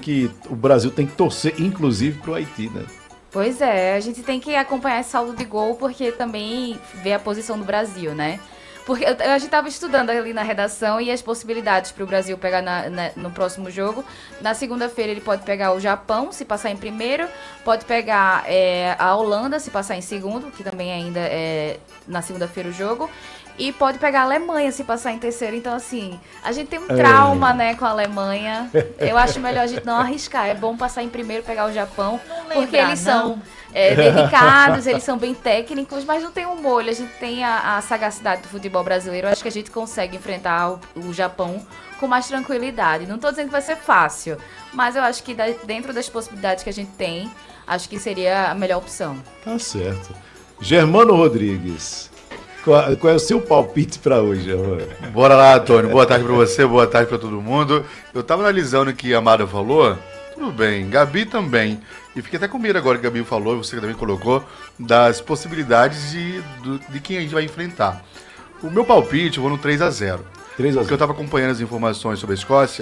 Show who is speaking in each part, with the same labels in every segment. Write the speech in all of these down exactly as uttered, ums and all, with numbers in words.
Speaker 1: que o Brasil tem que torcer, inclusive, pro Haiti, né?
Speaker 2: Pois é, a gente tem que acompanhar esse saldo de gol, porque também vê a posição do Brasil, né? Porque eu- a gente estava estudando ali na redação e as possibilidades para o Brasil pegar na- na- no próximo jogo. Na segunda-feira ele pode pegar o Japão, se passar em primeiro, pode pegar é, a Holanda, se passar em segundo, que também ainda é na segunda-feira o jogo, e pode pegar a Alemanha, se passar em terceiro. Então, assim, a gente tem um trauma, né, com a Alemanha. Eu acho melhor a gente não arriscar. É bom passar em primeiro, pegar o Japão, porque
Speaker 3: lembrar,
Speaker 2: eles são...
Speaker 3: não.
Speaker 2: é, dedicados, eles são bem técnicos, mas não tem um molho. A gente tem a, a sagacidade do futebol brasileiro. Eu acho que a gente consegue enfrentar o, o Japão com mais tranquilidade. Não estou dizendo que vai ser fácil, mas eu acho que da- dentro das possibilidades que a gente tem, acho que seria a melhor opção.
Speaker 1: Tá certo. Germano Rodrigues, qual, qual é o seu palpite para hoje, Germano?
Speaker 4: Bora lá, Antônio. Boa tarde pra você, boa tarde pra todo mundo. Eu tava analisando o que a Amada falou. Tudo bem, Gabi também. E fiquei até com medo agora que a Gabi falou, e você também colocou, das possibilidades de, do- de quem a gente vai enfrentar. O meu palpite, eu vou no três a zero.
Speaker 1: três a
Speaker 4: Porque eu
Speaker 1: zero.
Speaker 4: tava acompanhando as informações sobre a Escócia.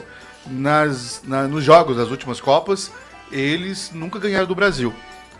Speaker 4: Nas, na- nos jogos das últimas Copas, eles nunca ganharam do Brasil.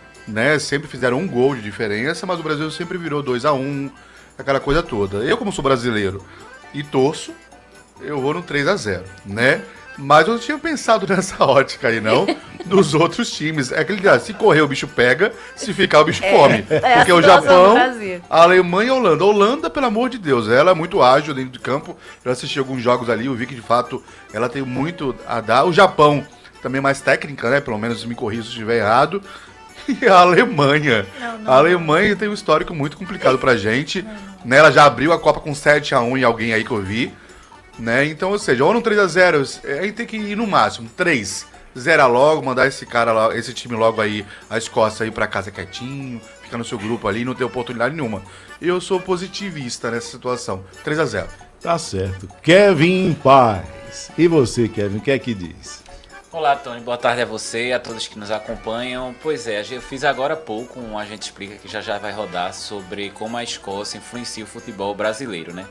Speaker 4: Né? Sempre fizeram um gol de diferença, mas o Brasil sempre virou dois a um, aquela coisa toda. Eu, como sou brasileiro e torço, eu vou no três a zero, né? Mas eu não tinha pensado nessa ótica aí, não, dos outros times. É aquele, ah, se correr o bicho pega, se ficar o bicho come.
Speaker 2: é a
Speaker 4: Porque o
Speaker 2: situação do
Speaker 4: Japão,
Speaker 2: Brasil.
Speaker 4: a Alemanha e a Holanda. A Holanda, pelo amor de Deus, ela é muito ágil dentro de campo. Eu assisti alguns jogos ali, eu vi que de fato ela tem muito a dar. O Japão também é mais técnica, né? Pelo menos me corrija se eu estiver errado. E a Alemanha.
Speaker 3: Não, não.
Speaker 4: A Alemanha tem um histórico muito complicado pra gente. Né? Ela já abriu a Copa com sete a um em alguém aí que eu vi. Né? Então, ou seja, ou no três a zero, aí tem que ir no máximo três. Zera logo, mandar esse cara lá, esse time logo aí, a Escócia aí pra casa quietinho, ficar no seu grupo ali, não ter oportunidade nenhuma. Eu sou positivista nessa situação. três a zero.
Speaker 1: Tá certo. Kevin Paz. E você, Kevin, o que é que diz?
Speaker 5: Olá, Tony. Boa tarde a você e a todos que nos acompanham. Pois é, eu fiz agora há pouco um Agente Explica que já já vai rodar sobre como a Escócia influencia o futebol brasileiro, né?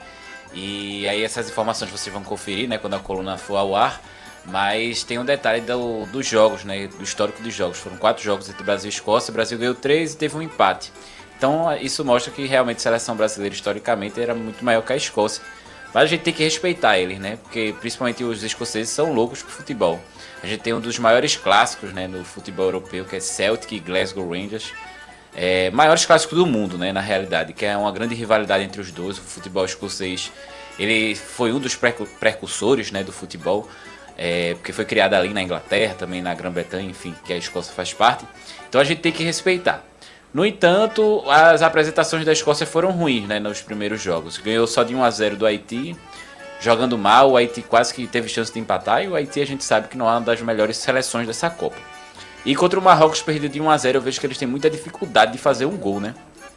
Speaker 5: E aí essas informações vocês vão conferir, né, quando a coluna for ao ar. Mas tem um detalhe do, dos jogos, né, do histórico dos jogos. Foram quatro jogos entre Brasil e Escócia. O Brasil ganhou três e teve um empate. Então isso mostra que realmente a seleção brasileira historicamente era muito maior que a Escócia. Mas a gente tem que respeitar eles, né? Porque principalmente os escoceses são loucos pro futebol. A gente tem um dos maiores clássicos, né, no futebol europeu, que é Celtic e Glasgow Rangers. É, maiores clássicos do mundo, né, na realidade, que é uma grande rivalidade entre os dois. O futebol escocês, ele foi um dos precu- precursores, né, do futebol, é, porque foi criado ali na Inglaterra, também na Grã-Bretanha, enfim, que a Escócia faz parte. Então a gente tem que respeitar. No entanto, as apresentações da Escócia foram ruins, né, nos primeiros jogos. Ganhou só de um a zero do Haiti, jogando mal. O Haiti quase que teve chance de empatar, e o Haiti a gente sabe que não é uma das melhores seleções dessa Copa. E contra o Marrocos, perdido de um a zero, eu vejo que eles têm muita dificuldade de fazer um gol, né?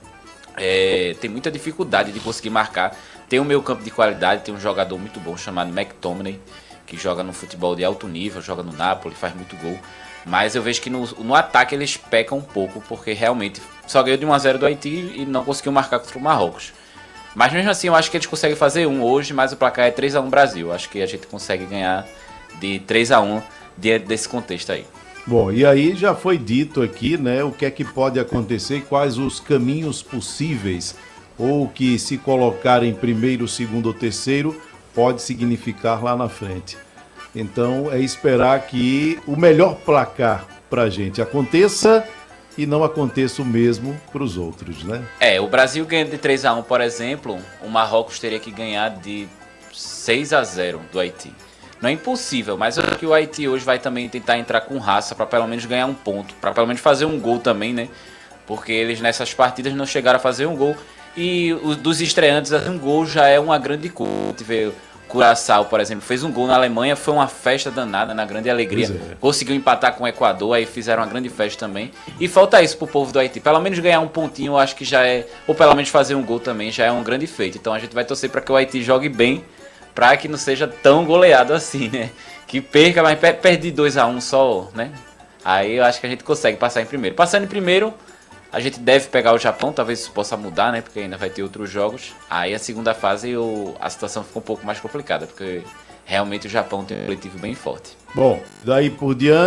Speaker 5: É, tem muita dificuldade de conseguir marcar. Tem um meio campo de qualidade, tem um jogador muito bom chamado McTominay, que joga no futebol de alto nível, joga no Napoli, faz muito gol. Mas eu vejo que no, no ataque eles pecam um pouco, porque realmente só ganhou de um a zero do Haiti e não conseguiu marcar contra o Marrocos. Mas mesmo assim eu acho que eles conseguem fazer um hoje, mas o placar é três a um Brasil. Eu acho que a gente consegue ganhar de três a um diante desse contexto aí.
Speaker 1: Bom, e aí já foi dito aqui, né, o que é que pode acontecer, quais os caminhos possíveis, ou que se colocar em primeiro, segundo ou terceiro, pode significar lá na frente. Então, é esperar que o melhor placar pra gente aconteça e não aconteça o mesmo pros outros, né?
Speaker 5: É, o Brasil ganhando de três a um, por exemplo, o Marrocos teria que ganhar de seis a zero do Haiti. Não é impossível, mas eu acho que o Haiti hoje vai também tentar entrar com raça para pelo menos ganhar um ponto, para pelo menos fazer um gol também, né? Porque eles nessas partidas não chegaram a fazer um gol. E os dos estreantes, um gol já é uma grande coisa. Tive Curaçao, por exemplo, fez um gol na Alemanha, foi uma festa danada, na grande alegria.
Speaker 1: Pois é.
Speaker 5: Conseguiu empatar com o Equador, aí fizeram uma grande festa também. E falta isso pro povo do Haiti. Pelo menos ganhar um pontinho, eu acho que já é... Ou pelo menos fazer um gol também, já é um grande feito. Então a gente vai torcer para que o Haiti jogue bem, para que não seja tão goleado assim, né? Que perca, mas per- perde dois a um só, né? Aí eu acho que a gente consegue passar em primeiro. Passando em primeiro, a gente deve pegar o Japão, talvez isso possa mudar, né? Porque ainda vai ter outros jogos. Aí a segunda fase o, a situação fica um pouco mais complicada, porque realmente o Japão tem um coletivo bem forte.
Speaker 1: Bom, daí por diante...